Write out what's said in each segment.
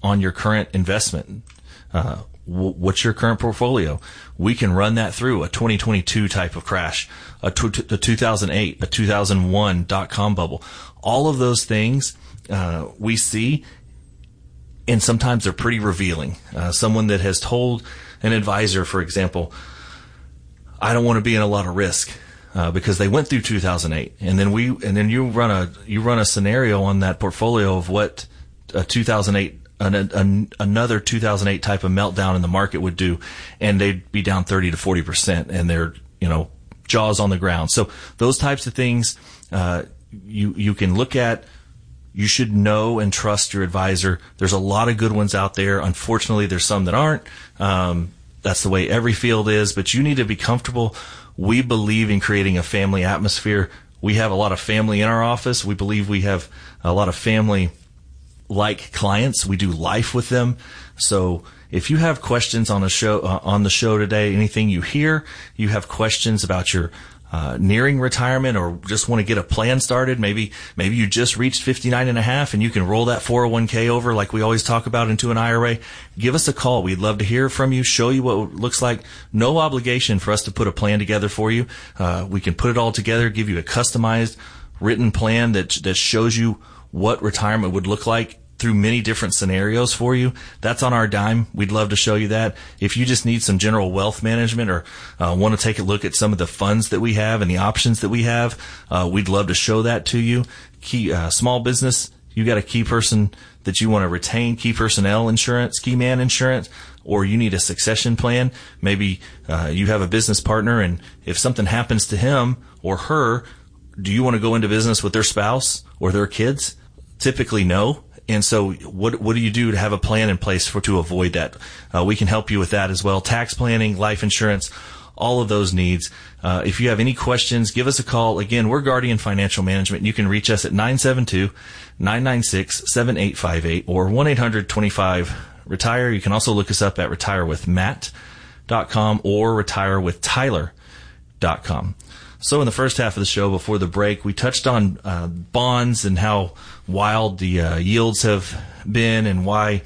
on your current investment. What's your current portfolio? We can run that through a 2022 type of crash, a 2008, a 2001 .com bubble. All of those things we see, and sometimes they're pretty revealing. Someone that has told an advisor, for example, I don't want to be in a lot of risk because they went through 2008, and then you run a scenario on that portfolio of what a 2008 another 2008 type of meltdown in the market would do, and they'd be down 30 to 40%, and they're, jaws on the ground. So those types of things, you can look at. You should know and trust your advisor. There's a lot of good ones out there. Unfortunately, there's some that aren't. That's the way every field is, but you need to be comfortable. We believe in creating a family atmosphere. We have a lot of family in our office. We believe we have a lot of family-like clients. We do life with them. So if you have questions on the show today, anything you hear, you have questions about your nearing retirement, or just want to get a plan started. Maybe you just reached 59 and a half and you can roll that 401k over like we always talk about into an IRA. Give us a call. We'd love to hear from you, show you what it looks like. No obligation for us to put a plan together for you. We can put it all together, give you a customized written plan that shows you what retirement would look like through many different scenarios for you. That's on our dime. We'd love to show you that. If you just need some general wealth management, or want to take a look at some of the funds that we have and the options that we have, we'd love to show that to you. Small business, you got a key person that you want to retain, key personnel insurance, key man insurance, or you need a succession plan. Maybe you have a business partner, and if something happens to him or her, do you want to go into business with their spouse or their kids? Typically, no. And so what do you do to have a plan in place to avoid that? We can help you with that as well. Tax planning, life insurance, all of those needs. If you have any questions, give us a call. Again, we're Guardian Financial Management. You can reach us at 972-996-7858 or 1-800-25-RETIRE. You can also look us up at retirewithmatt.com or retirewithtyler.com. So in the first half of the show, before the break, we touched on bonds and how wild the yields have been, and why,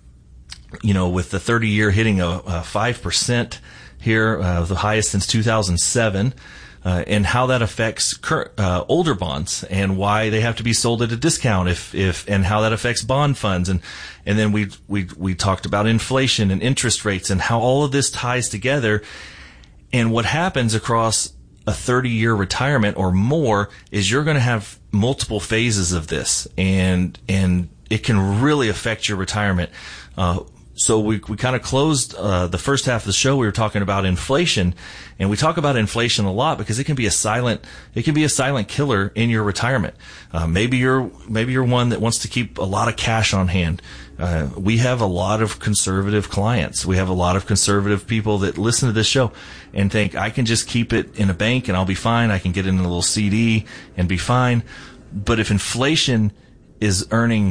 with the 30-year hitting a 5% here, the highest since 2007, and how that affects older bonds, and why they have to be sold at a discount and how that affects bond funds. And then we talked about inflation and interest rates and how all of this ties together. And what happens across a 30-year retirement or more is you're going to have multiple phases of this, and it can really affect your retirement. So we kind of closed the first half of the show. We were talking about inflation, and we talk about inflation a lot because it can be a silent killer in your retirement. Maybe you're one that wants to keep a lot of cash on hand. We have a lot of conservative clients. We have a lot of conservative people that listen to this show and think, I can just keep it in a bank and I'll be fine. I can get it in a little CD and be fine. But if inflation is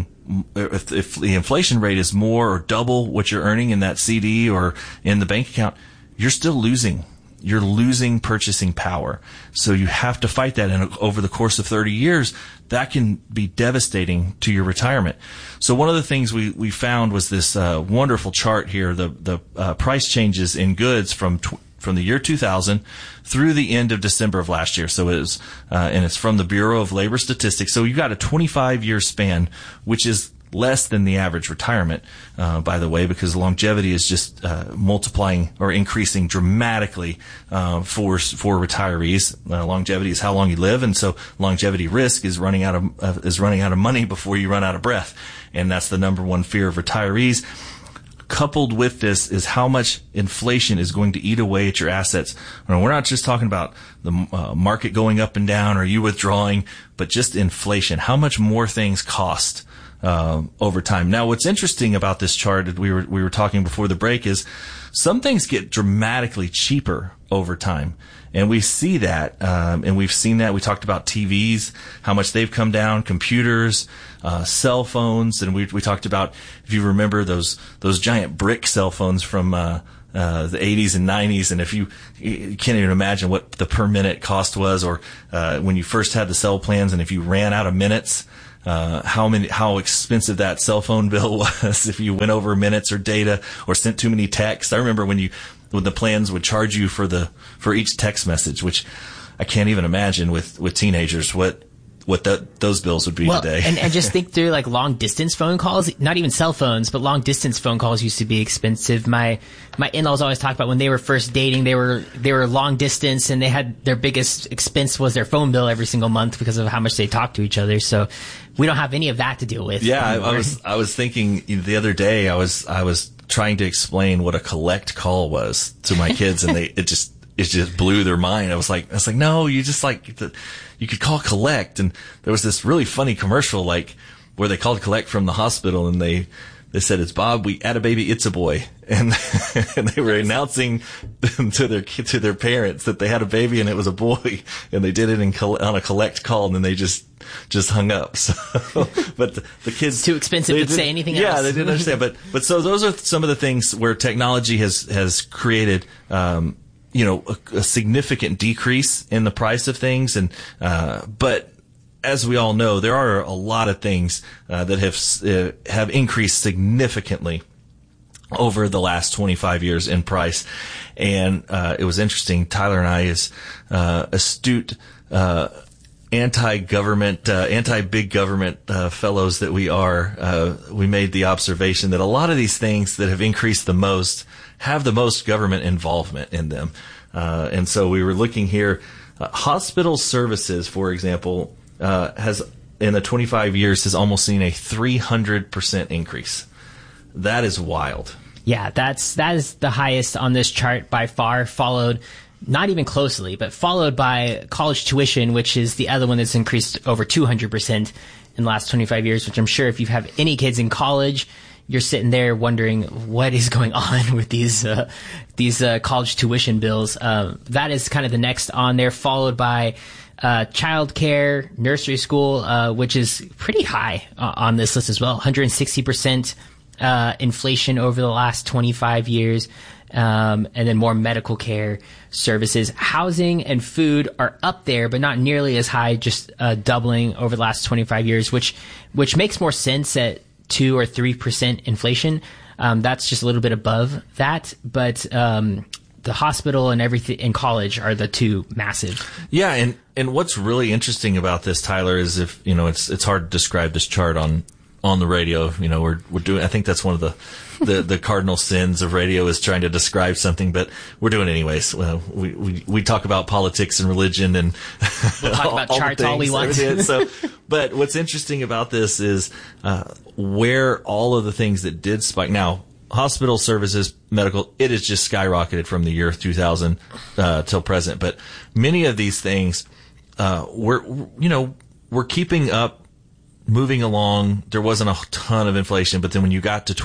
if the inflation rate is more or double what you're earning in that CD or in the bank account, you're still losing. You're losing purchasing power. So you have to fight that. And over the course of 30 years, that can be devastating to your retirement. So one of the things we found was this wonderful chart here, the price changes in goods from the year 2000 through the end of December of last year. So it was, and it's from the Bureau of Labor Statistics. So you've got a 25-year span, which is less than the average retirement, by the way, because longevity is just multiplying or increasing dramatically for retirees. Longevity is how long you live, and so longevity risk is running out of money before you run out of breath, and that's the number one fear of retirees. Coupled with this is how much inflation is going to eat away at your assets. We're not just talking about the market going up and down or you withdrawing, but just inflation. How much more things cost over time. Now, what's interesting about this chart that we were talking before the break is some things get dramatically cheaper over time. And we see that, and we've seen that. We talked about TVs, how much they've come down, computers, cell phones, and we talked about, if you remember, those giant brick cell phones from the 80s and 90s, and if you can't even imagine what the per minute cost was, or when you first had the cell plans, and if you ran out of minutes, how expensive that cell phone bill was if you went over minutes or data or sent too many texts. I remember when the plans would charge you for each text message, which I can't even imagine with teenagers what those bills would be today. and just think through like long distance phone calls, not even cell phones, but long distance phone calls used to be expensive. My in-laws always talk about when they were first dating, they were long distance, and they had their biggest expense was their phone bill every single month because of how much they talked to each other. So we don't have any of that to deal with. Yeah, I was thinking the other day, I was trying to explain what a collect call was to my kids, and it just blew their mind. I was like, no, you just you could call collect. And there was this really funny commercial, like, where they called collect from the hospital, and they said, "It's Bob, we had a baby, it's a boy." And they were announcing to their parents that they had a baby and it was a boy, and they did it on a collect call, and then they just hung up. So, but the kids, it's too expensive to say anything else. Yeah, they didn't understand. But so those are some of the things where technology has created, a significant decrease in the price of things. And, but as we all know, there are a lot of things, that have increased significantly over the last 25 years in price. And, it was interesting. Tyler and I, as, astute, anti-government, anti-big government, fellows that we are, we made the observation that a lot of these things that have increased the most have the most government involvement in them. And so we were looking here, hospital services, for example, has in the 25 years has almost seen a 300% increase. That is wild. Yeah, that is the highest on this chart by far, followed not even closely, but followed by college tuition, which is the other one that's increased over 200% in the last 25 years, which I'm sure if you have any kids in college, you're sitting there wondering what is going on with these college tuition bills. That is kind of the next on there, followed by childcare, nursery school, which is pretty high on this list as well. 160% inflation over the last 25 years. And then more medical care services. Housing and food are up there, but not nearly as high, just doubling over the last 25 years, which makes more sense at 2 or 3% inflation. That's just a little bit above that, but the hospital and everything in college are the two massive. Yeah, and what's really interesting about this, Tyler, is if it's hard to describe this chart on the radio. We're doing. I think that's one of the cardinal sins of radio is trying to describe something, but we're doing it anyways. Well, we talk about politics and religion, and we'll talk about charts all we want. So, but what's interesting about this is where all of the things that did spike. Now, hospital services, medical, it has just skyrocketed from the year 2000 till present. But many of these things, we're keeping up. Moving along, there wasn't a ton of inflation, but then when you got to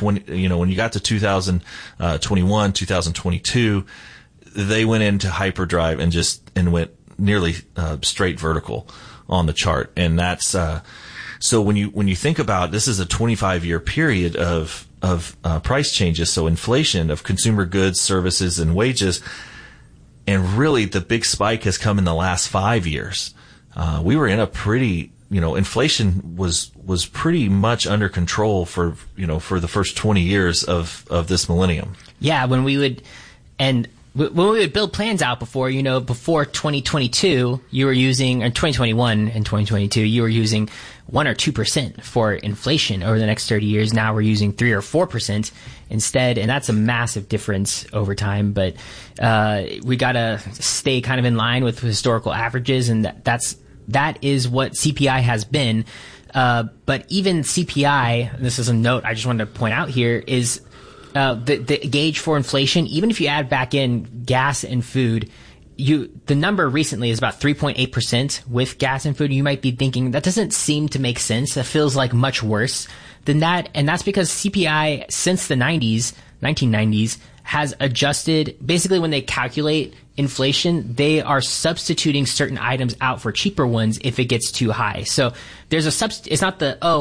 2021, 2022, they went into hyperdrive and went nearly straight vertical on the chart. And that's so when you think about this is a 25-year period of price changes, so inflation of consumer goods, services, and wages, and really the big spike has come in the last 5 years. We were in a pretty inflation was pretty much under control for the first 20 years of this millennium. Yeah, when we would build plans out before 2022, you were using, or 2021 and 2022, you were using 1 or 2% for inflation over the next 30 years. Now we're using 3 or 4% instead, and that's a massive difference over time. But we gotta stay kind of in line with historical averages, and that is what CPI has been. But even CPI, and this is a note I just wanted to point out here, is the gauge for inflation. Even if you add back in gas and food, the number recently is about 3.8% with gas and food. You might be thinking that doesn't seem to make sense. That feels like much worse than that. And that's because CPI since the 1990s, has adjusted. Basically, when they calculate inflation, they are substituting certain items out for cheaper ones if it gets too high. So there's it's not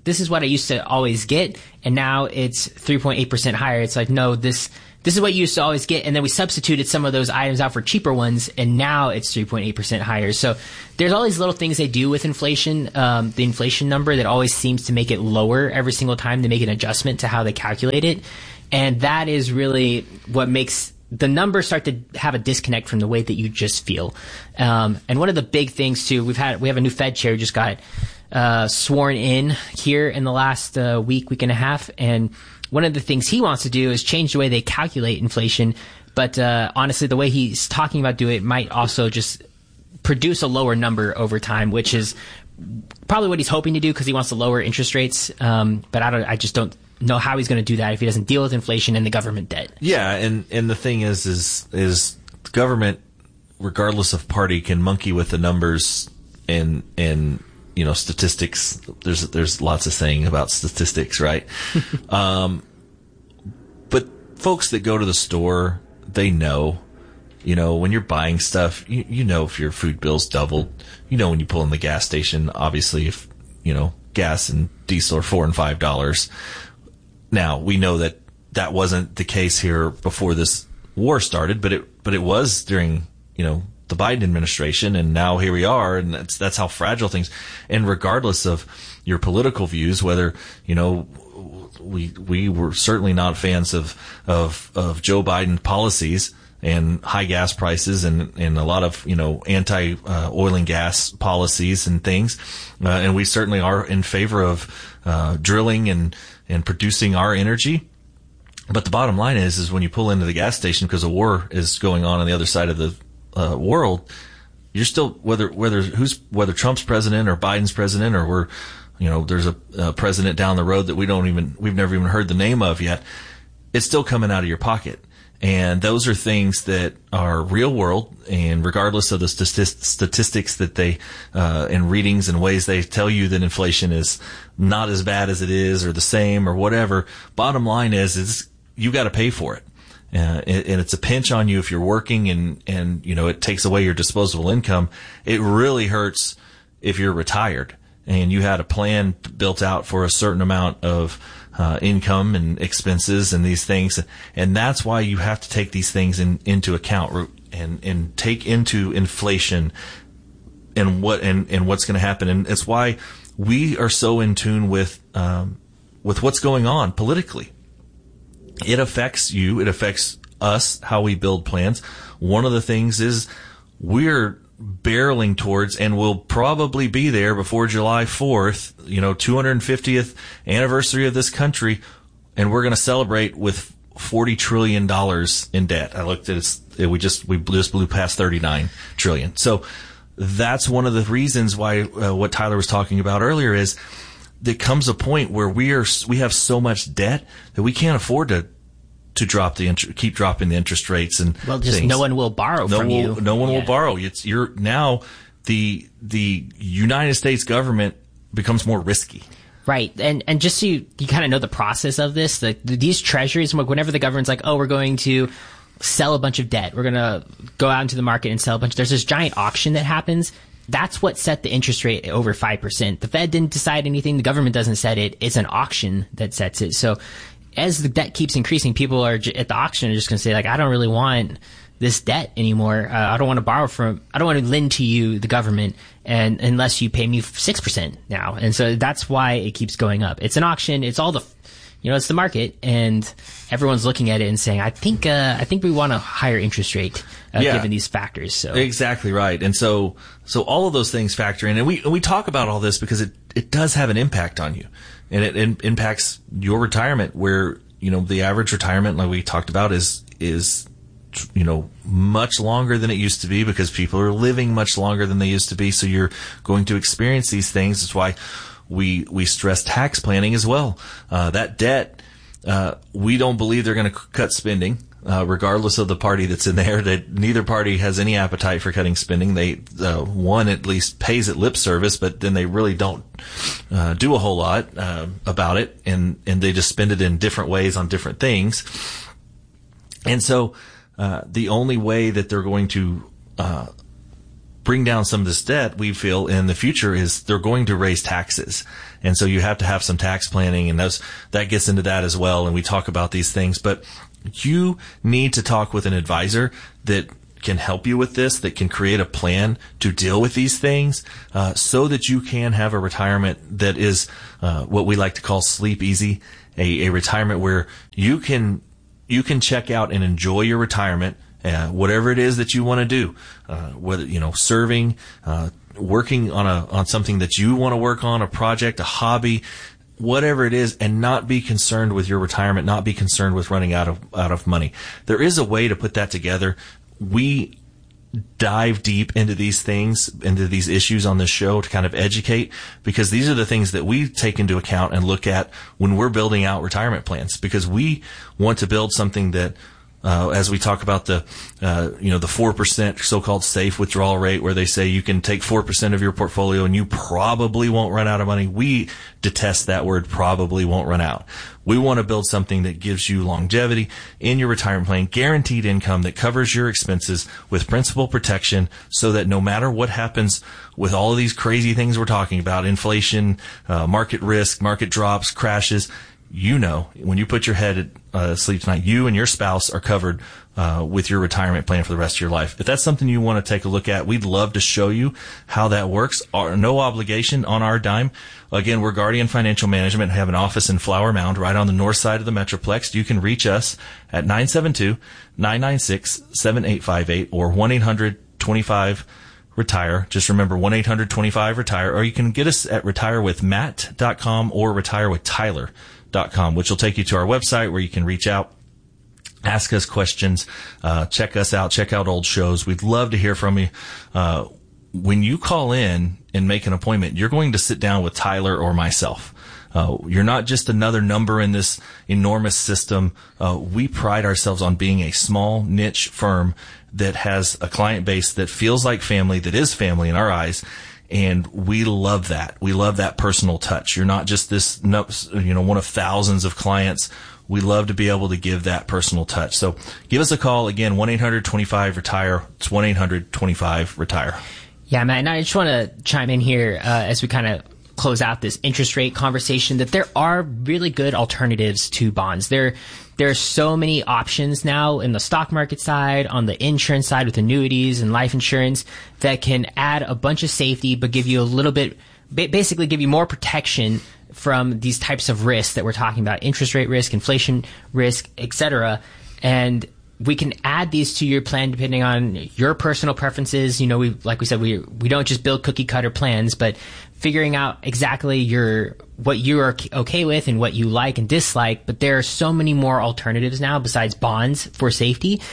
this is what I used to always get, and now it's 3.8% higher. It's like, no, this is what you used to always get, and then we substituted some of those items out for cheaper ones, and now it's 3.8% higher. So there's all these little things they do with inflation, the inflation number that always seems to make it lower every single time they make an adjustment to how they calculate it. And that is really what makes the numbers start to have a disconnect from the way that you just feel. And one of the big things too, we have a new Fed chair who just got sworn in here in the last week and a half, and one of the things he wants to do is change the way they calculate inflation. But honestly, the way he's talking about doing it might also just produce a lower number over time, which is probably what he's hoping to do because he wants to lower interest rates. But I just don't know how he's going to do that if he doesn't deal with inflation and the government debt. Yeah, and the thing is the government, regardless of party, can monkey with the numbers and statistics. There's lots of saying about statistics, right? But folks that go to the store, they know, when you're buying stuff, you know if your food bill's doubled. When you pull in the gas station, obviously if, gas and diesel are $4 and $5. Now, we know that wasn't the case here before this war started, but it was during, the Biden administration, and now here we are, and that's how fragile things. And regardless of your political views, whether we were certainly not fans of Joe Biden policies and high gas prices and a lot of anti oil and gas policies and things, and we certainly are in favor of drilling and producing our energy. But the bottom line is when you pull into the gas station because a war is going on the other side of the world, you're still whether Trump's president or Biden's president or there's a president down the road that we've never even heard the name of yet. It's still coming out of your pocket, and those are things that are real world. And regardless of the statistics that they and readings and ways they tell you that inflation is not as bad as it is or the same or whatever, bottom line is you got to pay for it. And it's a pinch on you if you're working and it takes away your disposable income. It really hurts if you're retired and you had a plan built out for a certain amount of income and expenses and these things. And that's why you have to take these things into account and take into inflation and what's going to happen. And it's why we are so in tune with what's going on politically. It affects you. It affects us, how we build plans. One of the things is we're barreling towards, and will probably be there before July 4th, 250th anniversary of this country, and we're going to celebrate with $40 trillion in debt. I looked at it. We just blew past 39 trillion. So that's one of the reasons why what Tyler was talking about earlier is there comes a point where we have so much debt that we can't afford to keep dropping the interest rates and things. No one will borrow from you. No one will borrow. You're now the United States government becomes more risky. Right. And just so you kind of know the process of this, these treasuries, whenever the government's like, oh, we're going to sell a bunch of debt, we're going to go out into the market and sell a bunch. There's this giant auction that happens. That's what set the interest rate over 5%. The Fed didn't decide anything. The government doesn't set it. It's an auction that sets it. So as the debt keeps increasing, people are at the auction are just going to say, like, I don't really want this debt anymore. I don't want to lend to you, the government, and unless you pay me 6% now. And so that's why it keeps going up. It's an auction. It's all it's the market, and everyone's looking at it and saying, I think we want a higher interest rate given these factors. So exactly right. And so all of those things factor in, and we talk about all this because it does have an impact on you, and it impacts your retirement, where the average retirement, like we talked about, is much longer than it used to be because people are living much longer than they used to be. So you're going to experience these things. That's why we stress tax planning as well. That debt, we don't believe they're going to cut spending, regardless of the party that's in there. That neither party has any appetite for cutting spending. One at least pays it lip service, but then they really don't do a whole lot about it, and they just spend it in different ways on different things. And so the only way that they're going to bring down some of this debt, we feel in the future is they're going to raise taxes. And so you have to have some tax planning, and that gets into that as well. And we talk about these things, but you need to talk with an advisor that can help you with this, that can create a plan to deal with these things, so that you can have a retirement that is, what we like to call sleep easy, a retirement where you can check out and enjoy your retirement, whatever it is that you want to do, whether, serving, working on something that you want to work on, a project, a hobby, whatever it is, and not be concerned with your retirement, not be concerned with running out of money. There is a way to put that together. We dive deep into these things, into these issues on this show to kind of educate, because these are the things that we take into account and look at when we're building out retirement plans, because we want to build something that, as we talk about the 4% so-called safe withdrawal rate, where they say you can take 4% of your portfolio and you probably won't run out of money. We detest that word, probably won't run out. We want to build something that gives you longevity in your retirement plan, guaranteed income that covers your expenses with principal protection, so that no matter what happens with all of these crazy things we're talking about, inflation, market risk, market drops, crashes, when you put your head asleep tonight, you and your spouse are covered with your retirement plan for the rest of your life. If that's something you want to take a look at, we'd love to show you how that works. No obligation, on our dime. Again, we're Guardian Financial Management, have an office in Flower Mound right on the north side of the Metroplex. You can reach us at 972-996-7858 or 1-800-25-RETIRE. Just remember 1-800-25-RETIRE, or you can get us at retirewithmatt.com or retirewithtyler.com, which will take you to our website where you can reach out, ask us questions, check us out, check out old shows. We'd love to hear from you. When you call in and make an appointment, you're going to sit down with Tyler or myself. You're not just another number in this enormous system. We pride ourselves on being a small niche firm that has a client base that feels like family, that is family in our eyes. And we love that. We love that personal touch. You're not just this, one of thousands of clients. We love to be able to give that personal touch. So give us a call. Again, 1-800-25-RETIRE. It's 1-800-25-RETIRE. Yeah, Matt, and I just want to chime in here as we kind of close out this interest rate conversation, that there are really good alternatives to bonds. There are so many options now in the stock market side, on the insurance side with annuities and life insurance, that can add a bunch of safety but give you a little bit, basically give you more protection from these types of risks that we're talking about: interest rate risk, inflation risk, etc. And we can add these to your plan depending on your personal preferences. Like we said, we don't just build cookie cutter plans, but figuring out exactly what you are okay with and what you like and dislike. But there are so many more alternatives now besides bonds for safety,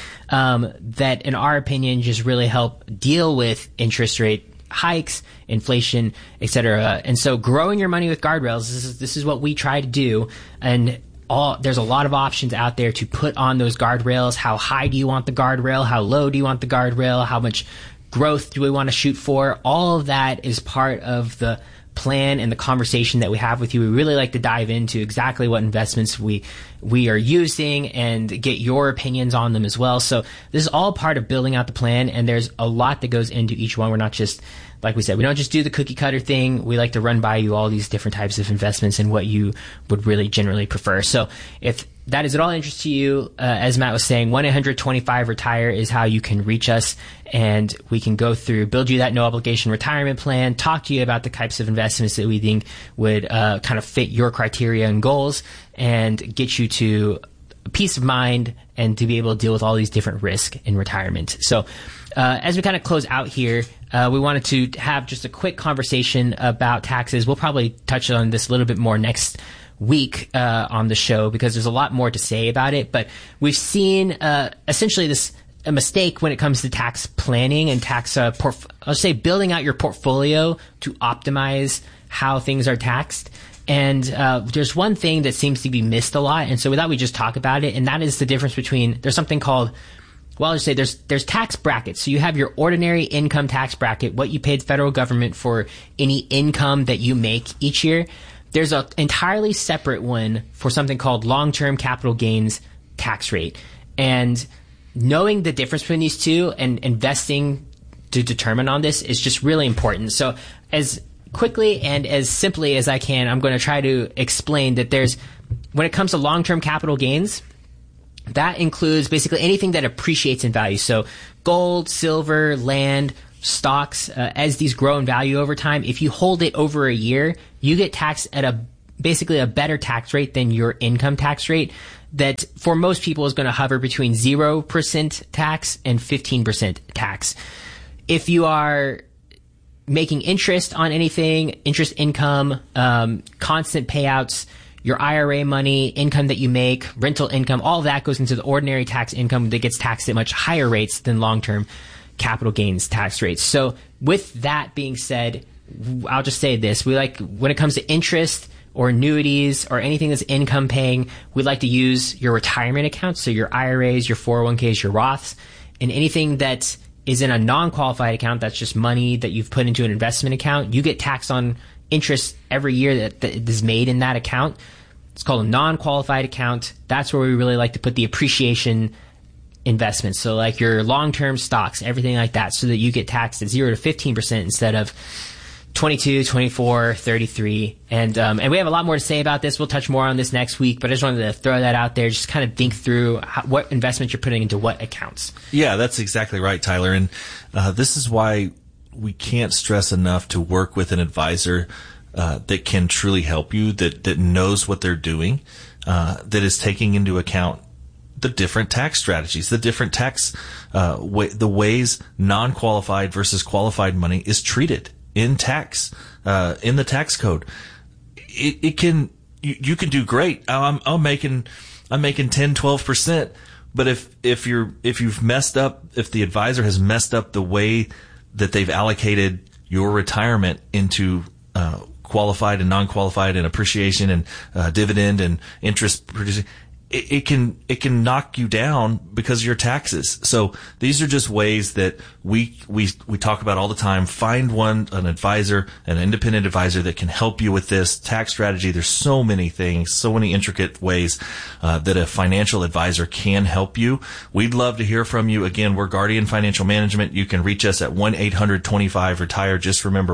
that in our opinion just really help deal with interest rate hikes, inflation, etc. And so growing your money with guardrails, this is what we try to do. And there's a lot of options out there to put on those guardrails. How high do you want the guardrail? How low do you want the guardrail? How much growth do we want to shoot for? All of that is part of the plan and the conversation that we have with you. We really like to dive into exactly what investments we are using and get your opinions on them as well. So this is all part of building out the plan, and there's a lot that goes into each one. We're not just, like we said, we don't just do the cookie cutter thing. We like to run by you all these different types of investments and what you would really generally prefer. So if that is at all interest to you, as Matt was saying, 1-800-25-RETIRE is how you can reach us, and we can go through, build you that no obligation retirement plan, talk to you about the types of investments that we think would kind of fit your criteria and goals, and get you to peace of mind and to be able to deal with all these different risks in retirement. So as we kind of close out here, we wanted to have just a quick conversation about taxes. We'll probably touch on this a little bit more next week on the show, because there's a lot more to say about it. But we've seen essentially a mistake when it comes to tax planning and tax, I'll say building out your portfolio to optimize how things are taxed. And there's one thing that seems to be missed a lot, and so we thought we'd just talk about it, and that is the difference between, there's something called, well, I'll just say there's tax brackets. So you have your ordinary income tax bracket, what you pay the federal government for any income that you make each year. There's an entirely separate one for something called long-term capital gains tax rate. And knowing the difference between these two and investing to determine on this is just really important. So as quickly and as simply as I can, I'm going to try to explain that when it comes to long-term capital gains, that includes basically anything that appreciates in value. So gold, silver, land, stocks, as these grow in value over time, if you hold it over a year, you get taxed at basically a better tax rate than your income tax rate that for most people is going to hover between 0% tax and 15% tax. If you are making interest on anything, interest income, constant payouts, your IRA money, income that you make, rental income, all of that goes into the ordinary tax income that gets taxed at much higher rates than long-term capital gains tax rates. So with that being said, I'll just say this. When it comes to interest or annuities or anything that's income paying, we like to use your retirement accounts. So your IRAs, your 401ks, your Roths, and anything that is in a non-qualified account, that's just money that you've put into an investment account. You get taxed on interest every year that is made in that account. It's called a non-qualified account. That's where we really like to put the appreciation investments. So like your long-term stocks, everything like that, so that you get taxed at 0 to 15% instead of 22, 24, 33. And we have a lot more to say about this. We'll touch more on this next week, but I just wanted to throw that out there. Just kind of think through what investments you're putting into what accounts. Yeah, that's exactly right, Tyler. And this is why we can't stress enough to work with an advisor that can truly help you, that knows what they're doing, that is taking into account the different tax strategies, the different tax the ways non-qualified versus qualified money is treated in tax, in the tax code. You can do great. I'm making 10, 12%, but if you've messed up, if the advisor has messed up the way that they've allocated your retirement into qualified and non-qualified and appreciation and dividend and interest producing, it can knock you down because of your taxes. So these are just ways that we talk about all the time. Find an advisor, an independent advisor that can help you with this tax strategy. There's so many things, so many intricate ways that a financial advisor can help you. We'd love to hear from you. Again, we're Guardian Financial Management. You can reach us at 1-800-25-RETIRE. Just remember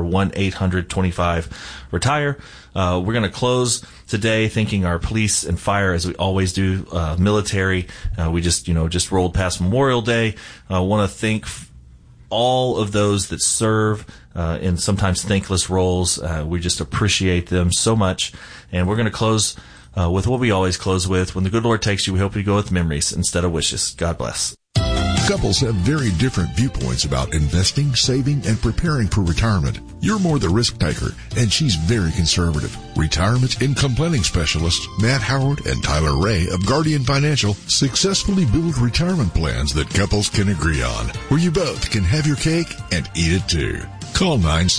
1-800-25-RETIRE. We're going to close today thanking our police and fire, as we always do, military. We just rolled past Memorial Day. I want to thank all of those that serve in sometimes thankless roles. We just appreciate them so much. And we're going to close with what we always close with. When the good Lord takes you, we hope you go with memories instead of wishes. God bless. Couples have very different viewpoints about investing, saving, and preparing for retirement. You're more the risk taker, and she's very conservative. Retirement income planning specialists Matt Howard and Tyler Ray of Guardian Financial successfully build retirement plans that couples can agree on, where you both can have your cake and eat it too. Call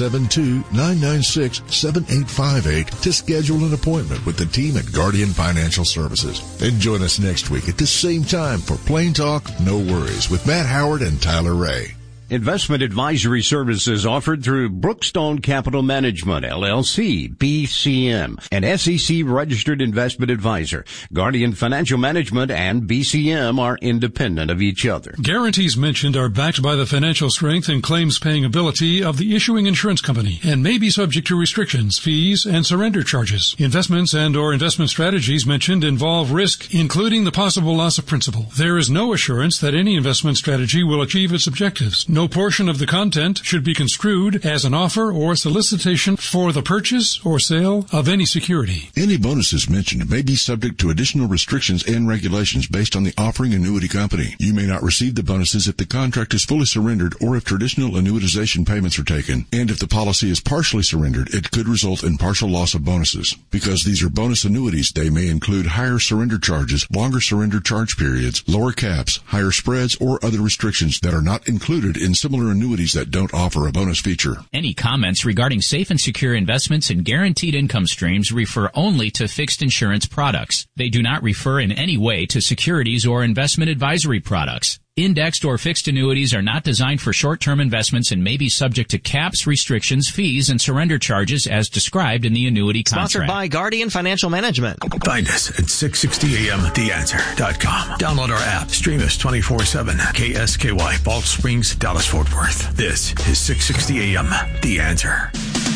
972-996-7858 to schedule an appointment with the team at Guardian Financial Services. And join us next week at the same time for Plain Talk, No Worries with Matt Howard and Tyler Ray. Investment advisory services offered through Brookstone Capital Management, LLC, BCM, an SEC-registered investment advisor. Guardian Financial Management and BCM are independent of each other. Guarantees mentioned are backed by the financial strength and claims-paying ability of the issuing insurance company and may be subject to restrictions, fees, and surrender charges. Investments and or investment strategies mentioned involve risk, including the possible loss of principal. There is no assurance that any investment strategy will achieve its objectives. No portion of the content should be construed as an offer or solicitation for the purchase or sale of any security. Any bonuses mentioned may be subject to additional restrictions and regulations based on the offering annuity company. You may not receive the bonuses if the contract is fully surrendered or if traditional annuitization payments are taken. And if the policy is partially surrendered, it could result in partial loss of bonuses. Because these are bonus annuities, they may include higher surrender charges, longer surrender charge periods, lower caps, higher spreads, or other restrictions that are not included in similar annuities that don't offer a bonus feature. Any comments regarding safe and secure investments and guaranteed income streams refer only to fixed insurance products. They do not refer in any way to securities or investment advisory products. Indexed or fixed annuities are not designed for short-term investments and may be subject to caps, restrictions, fees, and surrender charges as described in the annuity contract. Sponsored by Guardian Financial Management. Find us at 660amtheanswer.com. Download our app. Stream us 24/7. KSKY, Balch Springs, Dallas, Fort Worth. This is 660 AM, The Answer.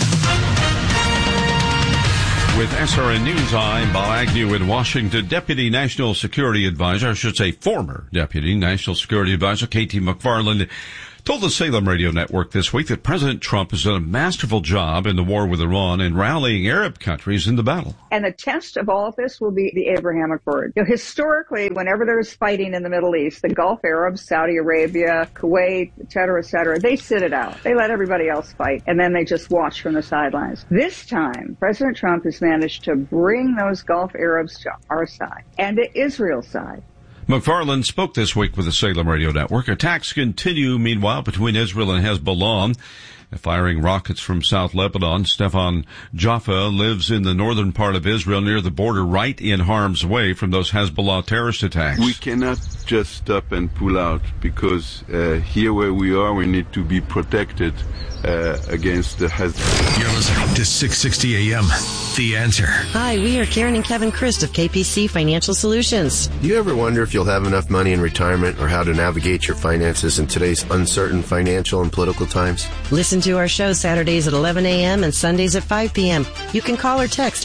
With SRN News, I'm Bob Agnew in Washington. Deputy National Security Advisor, I should say former Deputy National Security Advisor, K.T. McFarland, told the Salem Radio Network this week that President Trump has done a masterful job in the war with Iran and rallying Arab countries in the battle. And the test of all of this will be the Abraham Accord. Historically, whenever there's fighting in the Middle East, the Gulf Arabs, Saudi Arabia, Kuwait, et cetera, they sit it out. They let everybody else fight, and then they just watch from the sidelines. This time, President Trump has managed to bring those Gulf Arabs to our side and to Israel's side. McFarland spoke this week with the Salem Radio Network. Attacks continue, meanwhile, between Israel and Hezbollah, firing rockets from South Lebanon. Stefan Jaffa lives in the northern part of Israel near the border, right in harm's way from those Hezbollah terrorist attacks. We cannot just stop and pull out because here where we are, we need to be protected against the Hezbollah. You're listening to 660 AM, The Answer. Hi, we are Karen and Kevin Christ of KPC Financial Solutions. Do you ever wonder if you'll have enough money in retirement or how to navigate your finances in today's uncertain financial and political times? Listen to our show Saturdays at 11 a.m. and Sundays at 5 p.m. You can call or text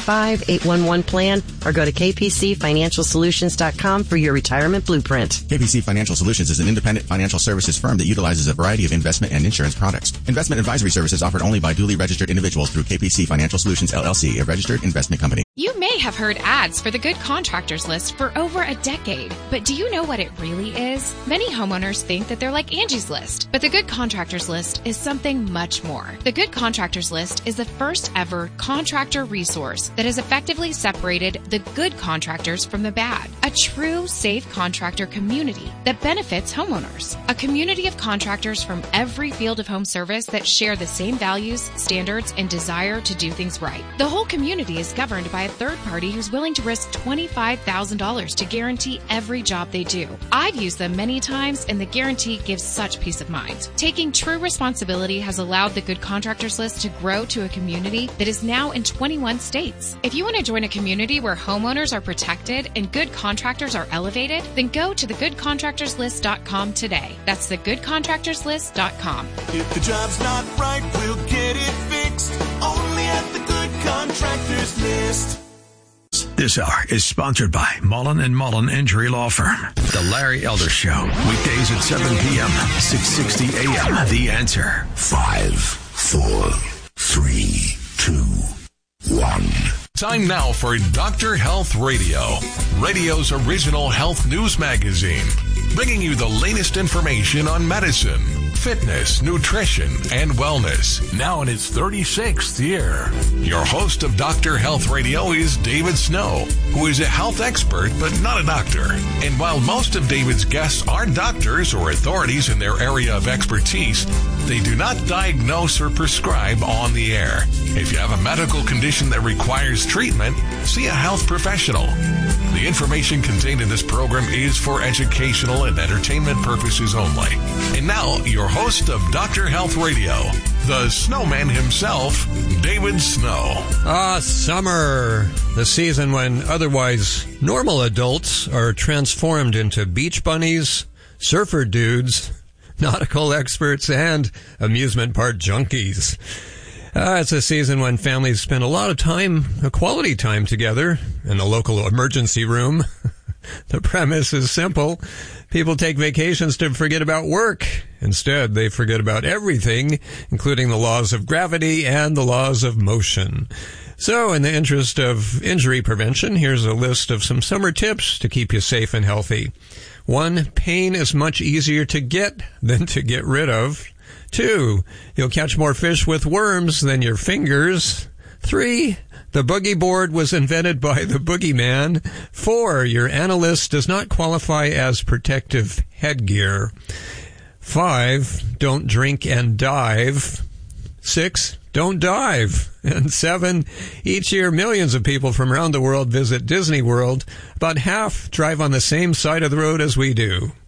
855-811-PLAN or go to kpcfinancialsolutions.com for your retirement blueprint. KPC Financial Solutions is an independent financial services firm that utilizes a variety of investment and insurance products. Investment advisory services offered only by duly registered individuals through KPC Financial Solutions, LLC, a registered investment company. You may have heard ads for the Good Contractors List for over a decade, but do you know what it really is? Many homeowners think that they're like Angie's List, but the Good Contractors List is something much more. The Good Contractors List is the first ever contractor resource that has effectively separated the good contractors from the bad. A true safe contractor community that benefits homeowners. A community of contractors from every field of home service that share the same values, standards, and desire to do things right. The whole community is governed by a third party who's willing to risk $25,000 to guarantee every job they do. I've used them many times, and the guarantee gives such peace of mind. Taking true responsibility has allowed the Good Contractors List to grow to a community that is now in 21 states. If you want to join a community where homeowners are protected and good contractors are elevated, then go to thegoodcontractorslist.com today. That's thegoodcontractorslist.com. If the job's not right, we'll get it fixed. Only at the Good Contractors List. This hour is sponsored by Mullen & Mullen Injury Law Firm. The Larry Elder Show. Weekdays at 7 p.m. 660 a.m. The Answer. 5, 4, 3, 2, 1. Time now for Dr. Health Radio, radio's original health news magazine, bringing you the latest information on medicine, fitness, nutrition, and wellness. Now in its 36th year. Your host of Dr. Health Radio is David Snow, who is a health expert but not a doctor. And while most of David's guests are doctors or authorities in their area of expertise, they do not diagnose or prescribe on the air. If you have a medical condition that requires treatment, see a health professional. The information contained in this program is for educational and entertainment purposes only. And now, your host of Dr. Health Radio, the snowman himself, David Snow. Summer, the season when otherwise normal adults are transformed into beach bunnies, surfer dudes, nautical experts, and amusement park junkies. It's a season when families spend a lot of time, quality time together in the local emergency room. The premise is simple. People take vacations to forget about work. Instead, they forget about everything, including the laws of gravity and the laws of motion. So, in the interest of injury prevention, here's a list of some summer tips to keep you safe and healthy. 1, pain is much easier to get than to get rid of. 2, you'll catch more fish with worms than your fingers. 3, the boogie board was invented by the boogeyman. 4, your analyst does not qualify as protective headgear. 5, don't drink and dive. 6, don't dive. And 7, each year millions of people from around the world visit Disney World. About half drive on the same side of the road as we do.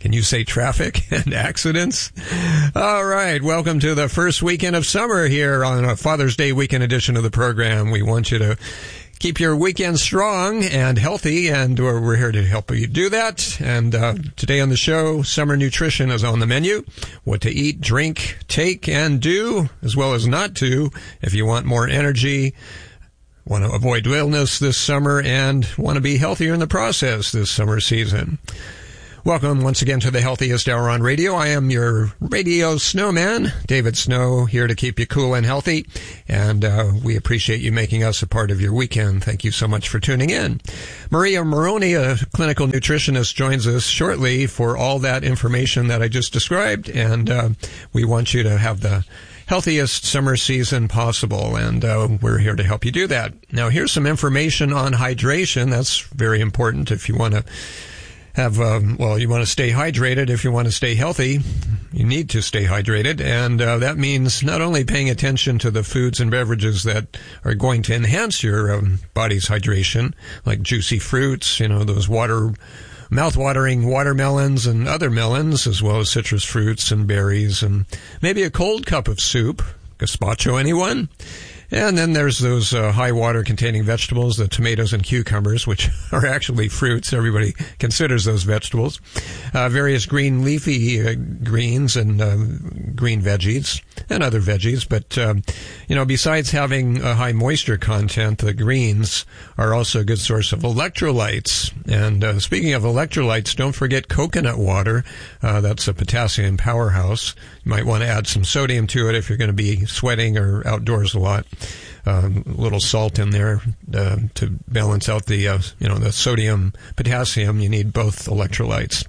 Can you say traffic and accidents? All right. Welcome to the first weekend of summer here on a Father's Day weekend edition of the program. We want you to keep your weekend strong and healthy, and we're here to help you do that. And today on the show, summer nutrition is on the menu. What to eat, drink, take, and do, as well as not do, if you want more energy, want to avoid illness this summer, and want to be healthier in the process this summer season. Welcome once again to the Healthiest Hour on Radio. I am your radio snowman, David Snow, here to keep you cool and healthy. And we appreciate you making us a part of your weekend. Thank you so much for tuning in. Maria Moroni, a clinical nutritionist, joins us shortly for all that information that I just described. And we want you to have the healthiest summer season possible, and we're here to help you do that. Now, here's some information on hydration. That's very important if you want to have, you want to stay hydrated. If you want to stay healthy, you need to stay hydrated. And that means not only paying attention to the foods and beverages that are going to enhance your body's hydration, like juicy fruits, those mouth-watering watermelons and other melons, as well as citrus fruits and berries, and maybe a cold cup of soup. Gazpacho, anyone? And then there's those high water containing vegetables, the tomatoes and cucumbers, which are actually fruits. Everybody considers those vegetables. Various green leafy greens and green veggies and other veggies. But, besides having a high moisture content, the greens are also a good source of electrolytes. And speaking of electrolytes, don't forget coconut water. That's a potassium powerhouse. You might want to add some sodium to it if you're going to be sweating or outdoors a lot. A little salt in there to balance out the sodium, potassium. You need both electrolytes.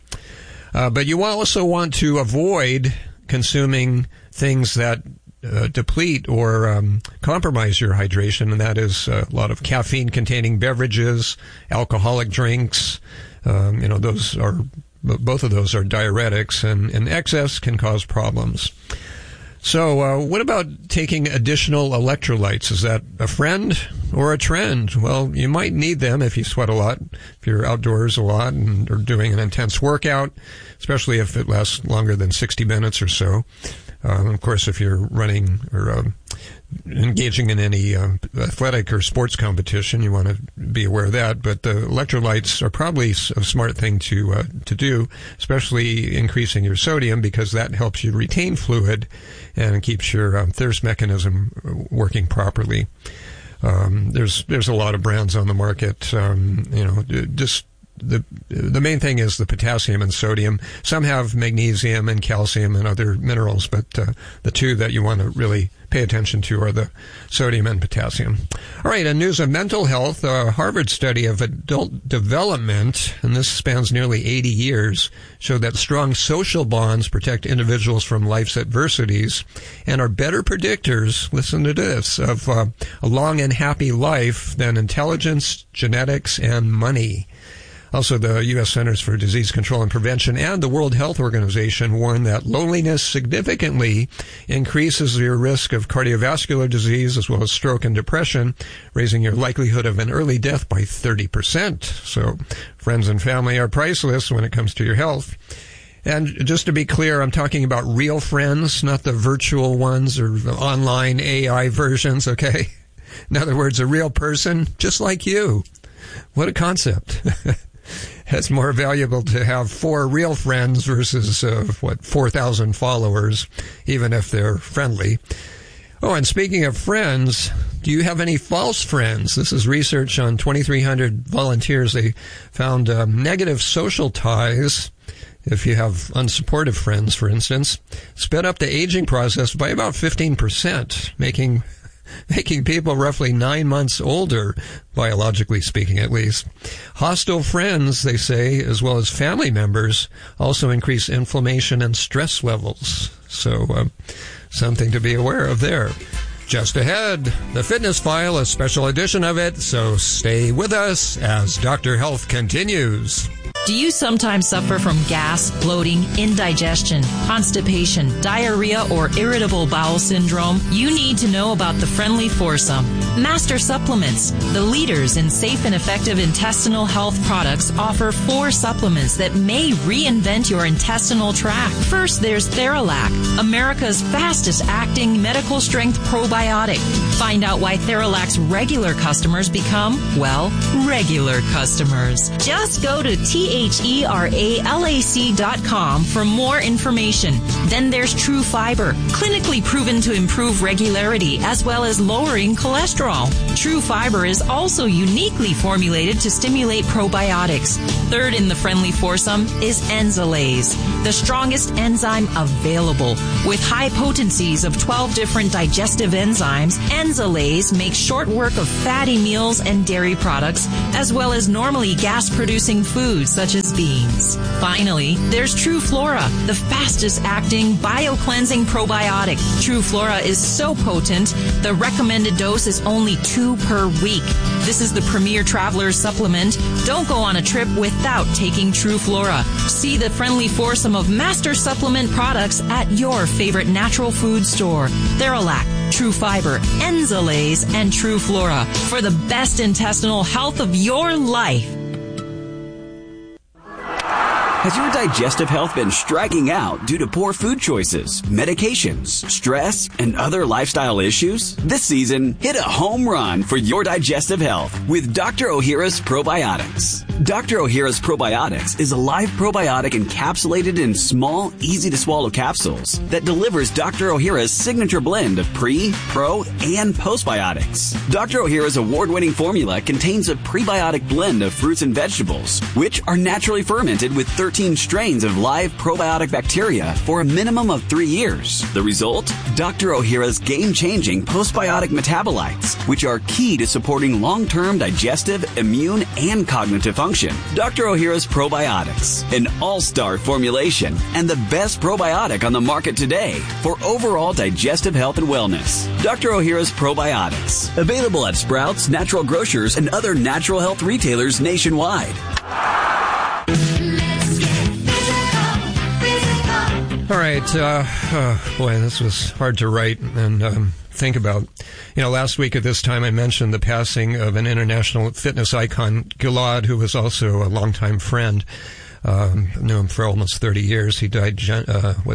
But you also want to avoid consuming things that deplete or compromise your hydration, and that is a lot of caffeine-containing beverages, alcoholic drinks. Those are both of those are diuretics, and excess can cause problems. So what about taking additional electrolytes? Is that a friend or a trend? Well, you might need them if you sweat a lot, if you're outdoors a lot and are doing an intense workout, especially if it lasts longer than 60 minutes or so. Of course, if you're running or engaging in any athletic or sports competition, you want to be aware of that. But the electrolytes are probably a smart thing to do, especially increasing your sodium, because that helps you retain fluid and keeps your thirst mechanism working properly. There's a lot of brands on the market. Just the main thing is the potassium and sodium. Some have magnesium and calcium and other minerals, but the two that you want to really pay attention to are the sodium and potassium. All right, in news of mental health, a Harvard study of adult development, and this spans nearly 80 years, showed that strong social bonds protect individuals from life's adversities and are better predictors, listen to this, of a long and happy life than intelligence, genetics, and money. Also, the U.S. Centers for Disease Control and Prevention and the World Health Organization warn that loneliness significantly increases your risk of cardiovascular disease as well as stroke and depression, raising your likelihood of an early death by 30%. So friends and family are priceless when it comes to your health. And just to be clear, I'm talking about real friends, not the virtual ones or the online AI versions, okay? In other words, a real person just like you. What a concept. It's more valuable to have 4 real friends versus, 4,000 followers, even if they're friendly. Oh, and speaking of friends, do you have any false friends? This is research on 2,300 volunteers. They found negative social ties, if you have unsupportive friends, for instance, sped up the aging process by about 15%, making people roughly 9 months older, biologically speaking at least. Hostile friends, they say, as well as family members, also increase inflammation and stress levels. So something to be aware of there. Just ahead, the Fitness File, a special edition of it, so stay with us as Dr. Health continues. Do you sometimes suffer from gas, bloating, indigestion, constipation, diarrhea, or irritable bowel syndrome? You need to know about the Friendly Foursome. Master Supplements, the leaders in safe and effective intestinal health products, offer 4 supplements that may reinvent your intestinal tract. First, there's Theralac, America's fastest-acting medical-strength probiotic. Find out why Theralac's regular customers become, well, regular customers. Just go to THERALAC.com for more information. Then there's True Fiber, clinically proven to improve regularity as well as lowering cholesterol. True Fiber is also uniquely formulated to stimulate probiotics. Third in the Friendly Foursome is Enzalase, the strongest enzyme available. With high potencies of 12 different digestive enzymes, Enzalase makes short work of fatty meals and dairy products, as well as normally gas-producing foods such as beans. Finally, there's True Flora, the fastest-acting bio-cleansing probiotic. True Flora is so potent, the recommended dose is only 2 per week. This is the premier traveler's supplement. Don't go on a trip without taking True Flora. See the Friendly Foursome of master supplement products at your favorite natural food store. Theralac, True Fiber, Enzalase, and True Flora for the best intestinal health of your life. Has your digestive health been striking out due to poor food choices, medications, stress, and other lifestyle issues? This season, hit a home run for your digestive health with Dr. Ohhira's Probiotics. Dr. Ohhira's Probiotics is a live probiotic encapsulated in small, easy-to-swallow capsules that delivers Dr. Ohhira's signature blend of pre, pro, and postbiotics. Dr. Ohhira's award-winning formula contains a prebiotic blend of fruits and vegetables, which are naturally fermented with 13 strains of live probiotic bacteria for a minimum of 3 years. The result? Dr. Ohhira's game-changing postbiotic metabolites, which are key to supporting long-term digestive, immune, and cognitive function. Dr. Ohhira's Probiotics, an all-star formulation and the best probiotic on the market today for overall digestive health and wellness. Dr. Ohhira's Probiotics, available at Sprouts, natural grocers, and other natural health retailers nationwide. All right. Boy, this was hard to write and think about. Last week at this time I mentioned the passing of an international fitness icon, Gilad, who was also a longtime friend. Knew him for almost 30 years. He died, June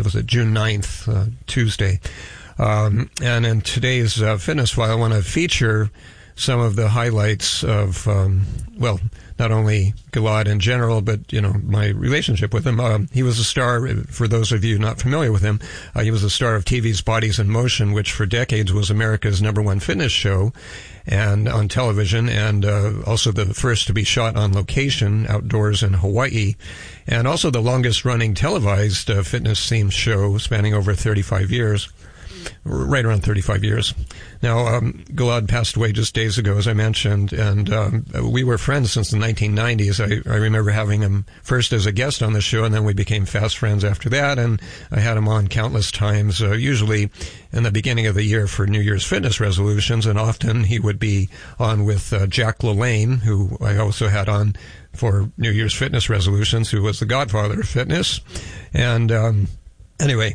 9th, Tuesday. And in today's fitness file, I want to feature some of the highlights of, not only Gilad in general, but, my relationship with him. He was a star, for those of you not familiar with him, he was a star of TV's Bodies in Motion, which for decades was America's #1 fitness show and on television, and also the first to be shot on location outdoors in Hawaii, and also the longest running televised fitness-themed show spanning over 35 years. Right around 35 years. Now, Gilad passed away just days ago, as I mentioned, and we were friends since the 1990s. I remember having him first as a guest on the show, and then we became fast friends after that, and I had him on countless times, usually in the beginning of the year for New Year's fitness resolutions, and often he would be on with Jack LaLanne, who I also had on for New Year's fitness resolutions, who was the godfather of fitness. And anyway,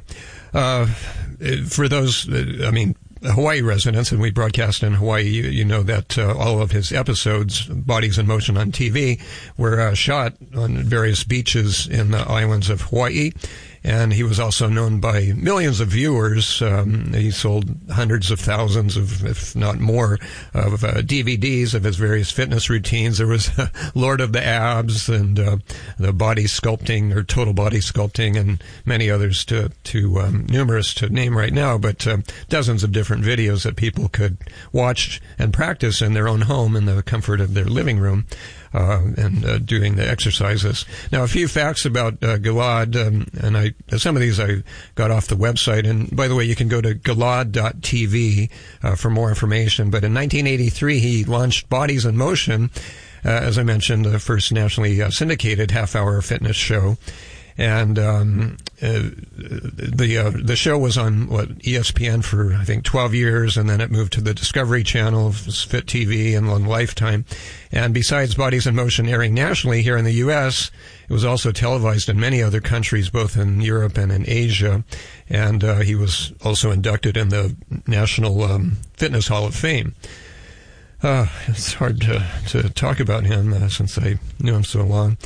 for those, Hawaii residents, and we broadcast in Hawaii, you know that all of his episodes, Bodies in Motion on TV, were shot on various beaches in the islands of Hawaii. And he was also known by millions of viewers. He sold hundreds of thousands of, if not more, of DVDs of his various fitness routines. There was Lord of the Abs and the body sculpting, or total body sculpting, and many others numerous to name right now, but dozens of different videos that people could watch and practice in their own home in the comfort of their living room. And doing the exercises. Now, a few facts about Gilad, and some of these I got off the website. And by the way, you can go to gilad.tv for more information. But in 1983, he launched Bodies in Motion, as I mentioned, the first nationally syndicated half-hour fitness show. And the show was on ESPN for I think 12 years, and then it moved to the Discovery Channel, Fit TV, and on Lifetime. And besides Bodies in Motion airing nationally here in the U.S., it was also televised in many other countries, both in Europe and in Asia. And he was also inducted in the National Fitness Hall of Fame. It's hard to talk about him since I knew him so long.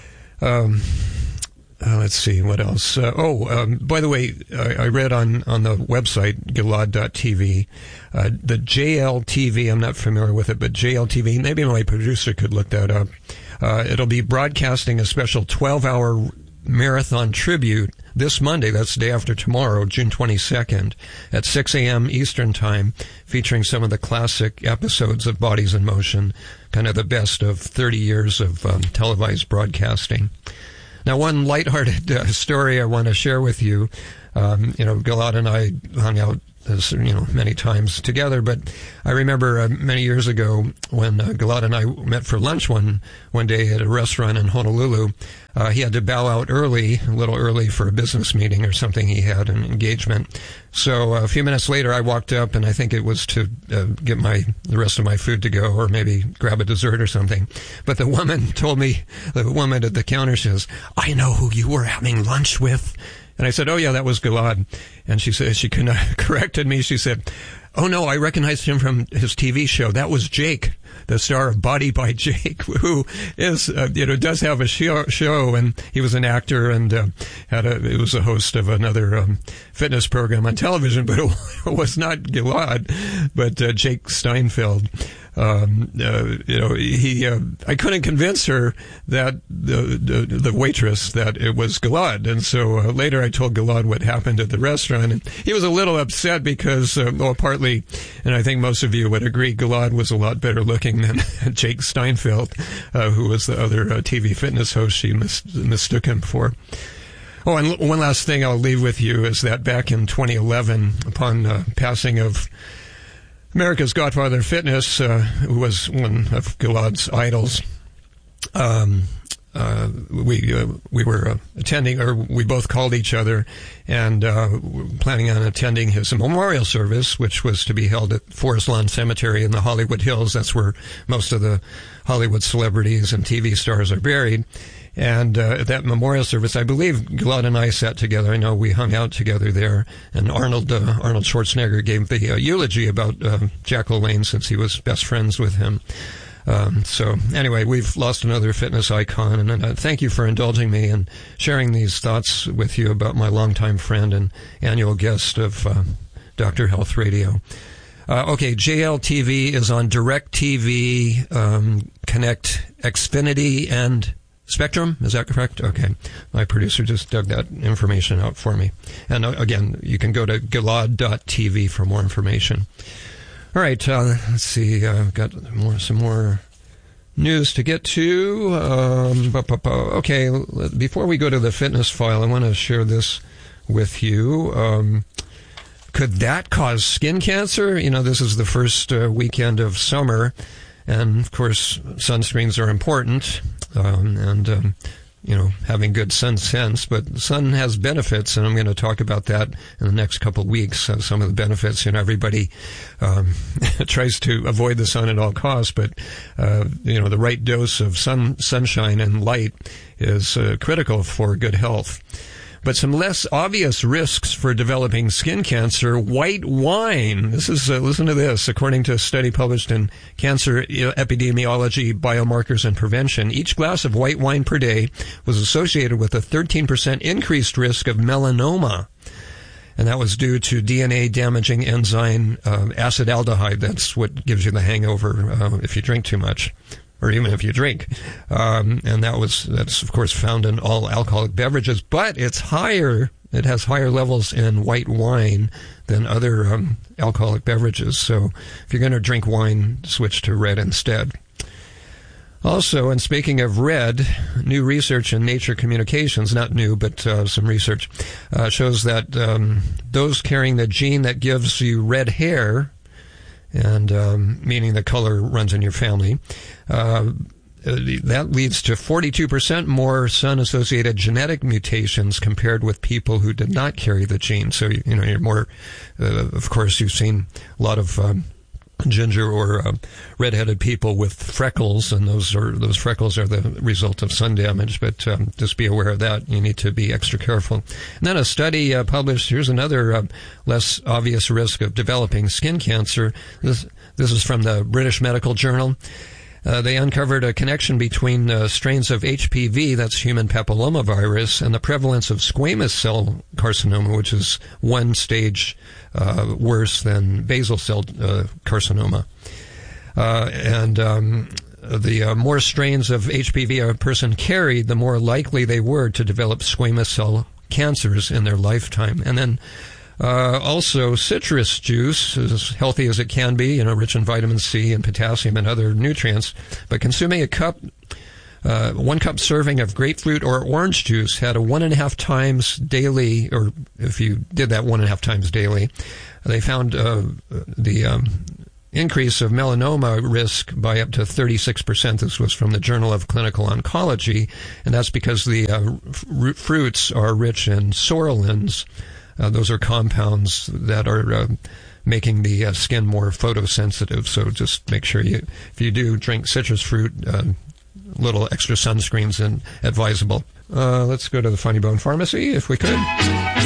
Let's see, what else? By the way, I read on the website, Gilad.tv, the JLTV, I'm not familiar with it, but JLTV, maybe my producer could look that up. It'll be broadcasting a special 12-hour marathon tribute this Monday, that's the day after tomorrow, June 22nd, at 6 a.m. Eastern Time, featuring some of the classic episodes of Bodies in Motion, kind of the best of 30 years of televised broadcasting. Now, one lighthearted story I want to share with you. Gilad and I hung out, many times together, but I remember many years ago when Gilad and I met for lunch one day at a restaurant in Honolulu. He had to bow out a little early for a business meeting or something. He had an engagement. So a few minutes later, I walked up, and I think it was to get the rest of my food to go, or maybe grab a dessert or something. But the woman told me, the woman at the counter says, "I know who you were having lunch with." And I said, "Oh yeah, that was Gilad." And she said, she corrected me. She said, "Oh no, I recognized him from his TV show. That was Jake, the star of Body by Jake, who is, does have a show, and he was an actor and he was a host of another fitness program on television, but it was not Gilad, but Jake Steinfeld." I couldn't convince her that the waitress that it was Gilad, and so later I told Gilad what happened at the restaurant, and he was a little upset because, partly, and I think most of you would agree, Gilad was a lot better looking than Jake Steinfeld, who was the other TV fitness host she mistook him for. Oh, and one last thing I'll leave with you is that back in 2011, upon passing of America's Godfather of Fitness, who was one of Gilad's idols, we were attending, or we both called each other, and planning on attending his memorial service, which was to be held at Forest Lawn Cemetery in the Hollywood Hills. That's where most of the Hollywood celebrities and TV stars are buried. And at that memorial service, I believe Gilad and I sat together. I know we hung out together there. And Arnold Schwarzenegger gave the eulogy about Jack LaLanne, since he was best friends with him. So anyway, we've lost another fitness icon. And thank you for indulging me and sharing these thoughts with you about my longtime friend and annual guest of Dr. Health Radio. JLTV is on DirecTV, Connect, Xfinity, and Spectrum, is that correct? Okay. My producer just dug that information out for me. And again, you can go to Gilad.tv for more information. All right, let's see. I've got some more news to get to. Okay, before we go to the fitness file, I want to share this with you. Could that cause skin cancer? This is the first weekend of summer, and of course, sunscreens are important. Having good sun sense, but the sun has benefits, and I'm going to talk about that in the next couple of weeks. Some of the benefits, everybody tries to avoid the sun at all costs, but the right dose of sunshine and light is critical for good health. But some less obvious risks for developing skin cancer: white wine. This is, listen to this, according to a study published in Cancer Epidemiology, Biomarkers and Prevention, each glass of white wine per day was associated with a 13% increased risk of melanoma. And that was due to DNA-damaging enzyme acetaldehyde. That's what gives you the hangover if you drink too much, or even if you drink. And that's of course found in all alcoholic beverages, but it has higher levels in white wine than other alcoholic beverages. So if you're going to drink wine, switch to red instead. Also, and speaking of red, new research in Nature Communications, not new, but some research, shows that those carrying the gene that gives you red hair, and meaning the color runs in your family, that leads to 42% more sun-associated genetic mutations compared with people who did not carry the gene. So, you're more, of course, you've seen a lot of ginger or redheaded people with freckles, and those freckles are the result of sun damage. But just be aware of that. You need to be extra careful. And then a study published. Here's another less obvious risk of developing skin cancer. This is from the British Medical Journal. They uncovered a connection between strains of HPV, that's human papillomavirus, and the prevalence of squamous cell carcinoma, which is one stage worse than basal cell carcinoma. The more strains of HPV a person carried, the more likely they were to develop squamous cell cancers in their lifetime. And then also, citrus juice, as healthy as it can be, rich in vitamin C and potassium and other nutrients, but consuming a 1 cup serving of grapefruit or orange juice had a 1.5 times daily, or if you did that 1.5 times daily, they found the increase of melanoma risk by up to 36%. This was from the Journal of Clinical Oncology, and that's because the fruits are rich in psoralins. Those are compounds that are making the skin more photosensitive. So just make sure if you do drink citrus fruit, little extra sunscreen's advisable. Let's go to the Funny Bone Pharmacy, if we could.